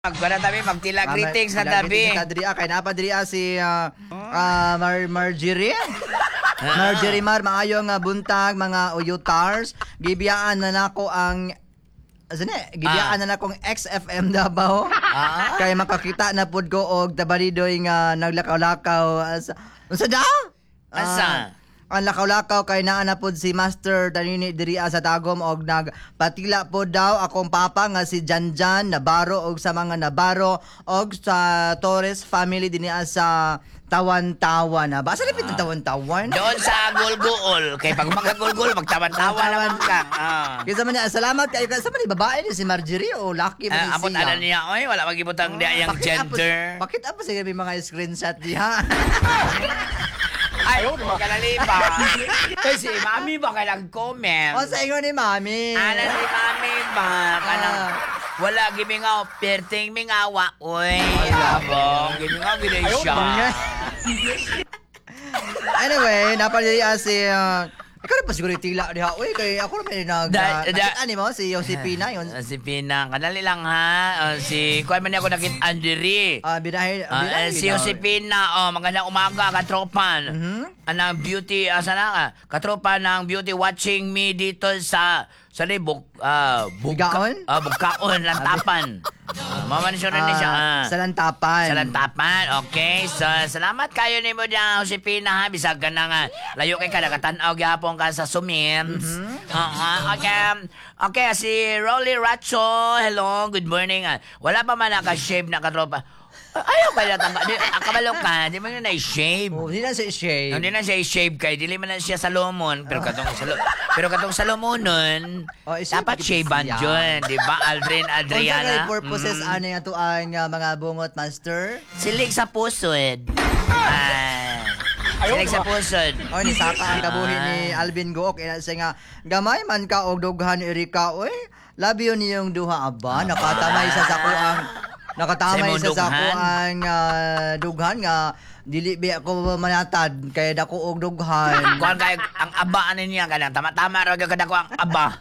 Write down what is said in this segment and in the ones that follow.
Magkana tabi, magtila greetings na tabi. Kay napa diri si Marjorie. Marjorie maayong buntag mga uyutars. Gibiyaan na nako ang gibiyaan na nakong XFM Davao. Kay makakita na pud ko og tabalidoy nga naglakaw-lakaw. Unsa daw? Asa? Ang lakaw-lakaw kay naa na pod si Master Danini diri sa Tagum og nagpatila pod daw akong papa nga si Janjan Navarro og sa mga Navarro og sa Torres family dinhi sa Tawan-tawan. Basa na pitong Tawan-tawan? Doon sa Gulgul. Kay pag magkagulgul, magtawan-tawa naman ka. Kaya man niya, salamat kayo. Sa man babae ni si Marjorie o lucky mo ni siya. Apot ala niya, oy, wala magibutang diya yung gender. Bakit apa sige may mga screenshot diha? Ay, magalalipa. Kasi mami ba ka nag-comment? O sa inyo ni mami. Ano ni mami ba? Kanang wala gimingaw, perting mingawa. Uy, abong, gimingaw gina siya. Anyway, napaliliya si... ikaw na pa siguro itila diha. Uy, kay ako na may nakita mo, si Josepina yun. Si Pina, kanali lang ha. Si, kuha man ako nakita Andiri. Binahe. Si Josepina, magandang umaga, katropan. Anang beauty, asa na ka? Katropan ng beauty watching me dito sa Bugaon? Bugaon, Lantapan. Mamanisyon rin siya. Sa Lantapan. Sa Lantapan, okay. So, salamat kayo ni mo dyan, Josepina, ha. Bisag ka na nga. Layo kay ka, nakatanaw gyapon ka sa Sumins. Okay. Okay, si Rolly Racho, hello, good morning. Wala pa man naka-shave na katropa. Ayaw ka lang tangka. Akabalo ka, di mo na i-shave. Hindi na siya i-shave. Hindi na siya i-shave kay. Dili man na siya Salomon. Pero katong Salomonon, dapat shavean dyan. Di ba, Aldrin, Adriana? Kung sa purposes, ano yung ito ang mga bungot, master? Silig sa pusod. Silig sa pusod. O, nisaka ang kabuhi ni Alvin Gook. Siya nga, gamay man ka o dughan ni Erika. Uy, labi yun niyong duha, aba. Nakatamay sa sakuang... Nakatamay sa sakuang dughan nga dili bi ako manatad kay dako og dughan. Kuan kay ang aba ani niya kanang tama-tama ra gyud kadako ang aba.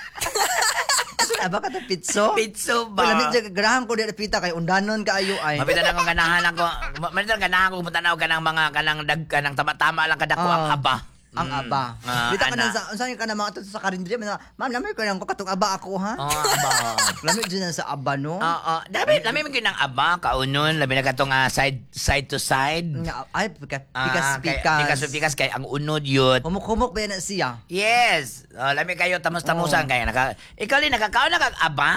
Aba ka ta pitso? Pitso ba? Wala mi grahan ko dili pita kay undanon kaayo ay. Mabitan ako ganahan ako. Mabitan ganahan ko putanaw kanang mga kanang tama-tama lang kadako ang aba. Ang aba. Dito ka na unsa ka na mga sa karindre, ma'am, lamay ko nang katong aba ako ha. Aba. Lamay din sa aba no. Oo. Lamay man gyud ang aba kaunon, labi na katong side to side. Ay pikas kay ang unod yun. Humok-humok ba na siya? Yes. Lamay kayo tamos-tamusan kay ikaw li nakakaon na kag aba.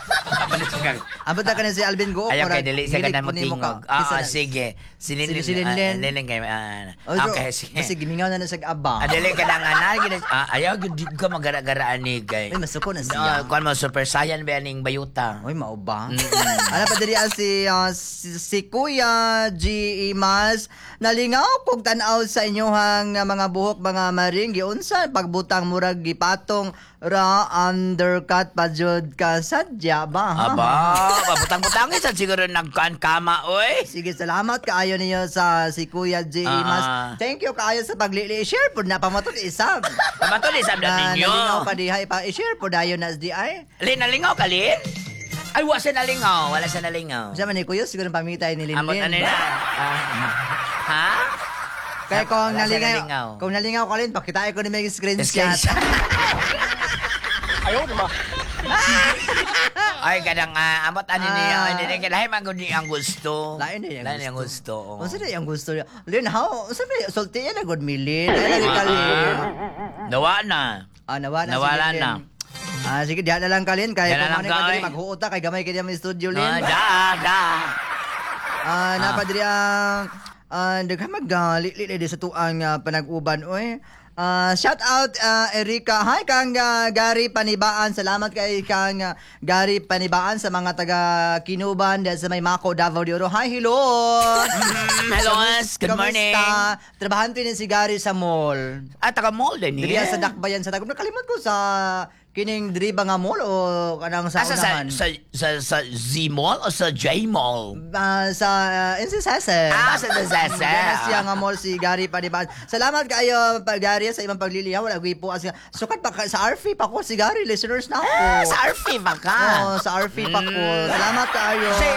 Abot na ka na si Alvin Gook. Ayaw kay dili sa kana matingog. Sige. Silin kay okay, sige. Sige, gimingaw na sa aba. Adili ka na nga ayaw di ka magara-garaan ni gay. Ay, masuko na siya. Kuan mo super saiyan ba ning bayuta? Oy, mao ba? Ano pa diri si Kuya G. Imas nalingaw kog tan-aw sa inyohang mga buhok mga maring giunsa pagbutang murag gipatong ra undercut pa jud ka sadya ba? Aba, pabutang-butang isa siguro nagkan kama oy. Sige, salamat kaayo niyo sa si Kuya G. Imas. Thank you kaayo sa share po na pamatol isab. Pamatol isab na ninyo. Nalingaw pa dihay pa i-share po dayon nas di ay. Nalingaw ka Lin? Ay, wala siya nalingaw. Wala siya nalingaw. Siya man ni Kuya, siguro pamitay ni Linlin. Amot ano na? Ha? Kaya kung nalingaw ka Lin, pakitain ko ni may screenshot. Ayaw naman. Ay, kadang amot ano niya. Hindi lahi man kundi ang gusto. Lain din ang gusto. Unsa na yung gusto niya? Lin, how? Unsa na sulti yan na good milin? Ay, lagi ka Lin. Nawa na. Nawala na. Sige, diyan na lang ka Lin. Kaya kung ano ka maghuot kay gamay kaya may studio Lin. Napadri ang daghan magli sa tuang panag-uban oy. Shout out Erika. Hi kang Gary Panibaan. Salamat kay kang Gary Panibaan sa mga taga Kinuban sa may Mako Davao de Oro. Hi, hello. Hello, good morning. Trabahan din si Gary sa mall. Taga mall din Dili sa Dakbayan sa Tagum. Nakalimot ko sa kining diri ba nga mall o kanang sa Asa unahan? sa Z-Mall o sa J-Mall? Sa NCSS. Sa NCSS. Yes, siya nga mall si Gary pa, diba? Salamat kayo, Gary, sa ibang paglilihaw. Wala, po. Sukat pa, sa RFI pa ko, si Gary, listeners na ako. Sa RFI pa ka. Sa RFI pa ko. Salamat kayo.